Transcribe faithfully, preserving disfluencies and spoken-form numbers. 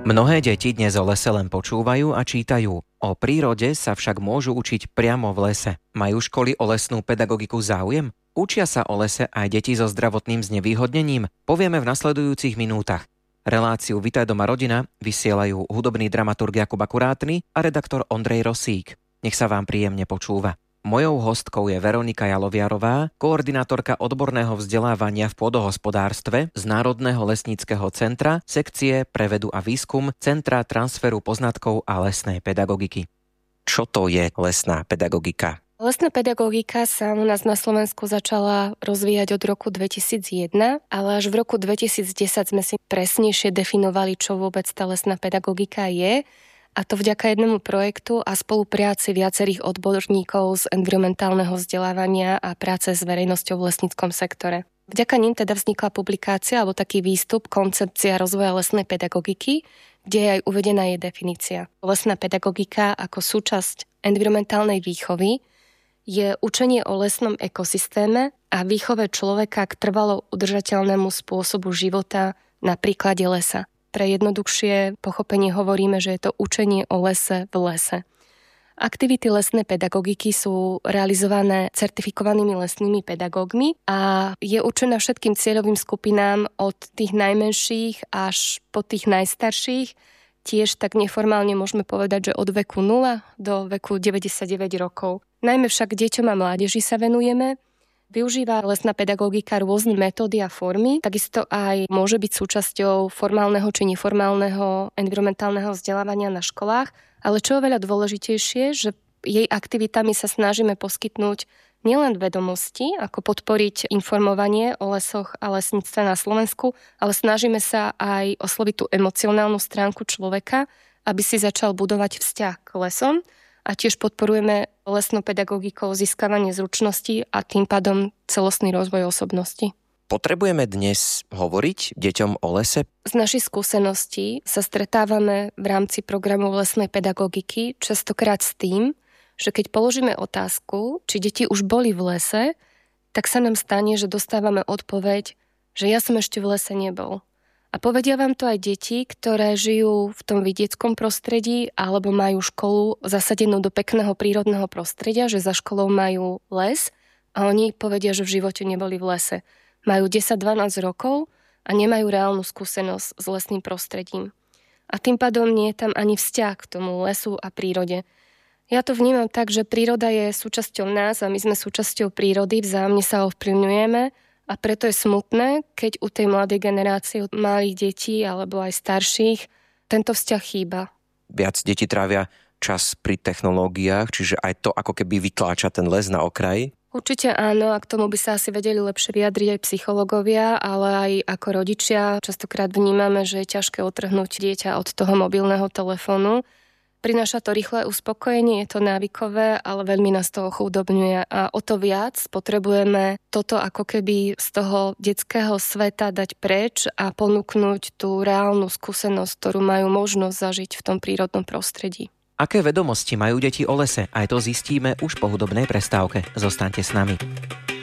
Mnohé deti dnes o lese len počúvajú a čítajú. O prírode sa však môžu učiť priamo v lese. Majú školy o lesnú pedagogiku záujem? Učia sa o lese aj deti so zdravotným znevýhodnením? Povieme v nasledujúcich minútach. Reláciu Vitaj doma rodina vysielajú hudobný dramaturg Jakub Akurátny a redaktor Ondrej Rosík. Nech sa vám príjemne počúva. Mojou hostkou je Veronika Jaloviarová, koordinátorka odborného vzdelávania v pôdohospodárstve z Národného lesníckeho centra, sekcie pre vedu a výskum Centra transferu poznatkov a lesnej pedagogiky. Čo to je lesná pedagogika? Lesná pedagogika sa u nás na Slovensku začala rozvíjať od roku dvetisícjeden, ale až v roku dvetisícdesať sme si presnejšie definovali, čo vôbec tá lesná pedagogika je. A to vďaka jednému projektu a spolupráci viacerých odborníkov z environmentálneho vzdelávania a práce s verejnosťou v lesníckom sektore. Vďaka nim teda vznikla publikácia alebo taký výstup Koncepcia rozvoja lesnej pedagogiky, kde je aj uvedená jej definícia. Lesná pedagogika ako súčasť environmentálnej výchovy je učenie o lesnom ekosystéme a výchove človeka k trvalo udržateľnému spôsobu života na príklade lesa. Pre jednoduchšie pochopenie hovoríme, že je to učenie o lese v lese. Aktivity lesnej pedagogiky sú realizované certifikovanými lesnými pedagógmi a je určená všetkým cieľovým skupinám od tých najmenších až po tých najstarších. Tiež tak neformálne môžeme povedať, že od veku nula do veku deväťdesiatdeväť rokov. Najmä však deťom a mládeži sa venujeme. Využíva lesná pedagogika rôzne metódy a formy, takisto aj môže byť súčasťou formálneho či neformálneho environmentálneho vzdelávania na školách, ale čo je veľa dôležitejšie, že jej aktivitami sa snažíme poskytnúť nielen vedomosti, ako podporiť informovanie o lesoch a lesníctve na Slovensku, ale snažíme sa aj osloviť tú emocionálnu stránku človeka, aby si začal budovať vzťah k lesom. A tiež podporujeme lesnou pedagogikou získavanie zručností a tým pádom celostný rozvoj osobnosti. Potrebujeme dnes hovoriť deťom o lese? Z našich skúseností sa stretávame v rámci programu lesnej pedagogiky častokrát s tým, že keď položíme otázku, či deti už boli v lese, tak sa nám stane, že dostávame odpoveď, že ja som ešte v lese nebol. A povedia vám to aj deti, ktoré žijú v tom vidieckom prostredí alebo majú školu zasadenú do pekného prírodného prostredia, že za školou majú les a oni povedia, že v živote neboli v lese. Majú desať dvanásť rokov a nemajú reálnu skúsenosť s lesným prostredím. A tým pádom nie je tam ani vzťah k tomu lesu a prírode. Ja to vnímam tak, že príroda je súčasťou nás a my sme súčasťou prírody, vzájomne sa ovplyvňujeme. A preto je smutné, keď u tej mladej generácie, malých detí alebo aj starších, tento vzťah chýba. Viac detí trávia čas pri technológiách, čiže aj to ako keby vytláča ten les na okraj? Určite áno, a k tomu by sa asi vedeli lepšie vyjadriť aj psychológovia, ale aj ako rodičia častokrát vnímame, že je ťažké otrhnúť dieťa od toho mobilného telefónu. Prináša to rýchle uspokojenie, je to návykové, ale veľmi nás to ochudobňuje a o to viac potrebujeme toto ako keby z toho detského sveta dať preč a ponúknuť tú reálnu skúsenosť, ktorú majú možnosť zažiť v tom prírodnom prostredí. Aké vedomosti majú deti o lese? Aj to zistíme už po hudobnej prestávke. Zostaňte s nami.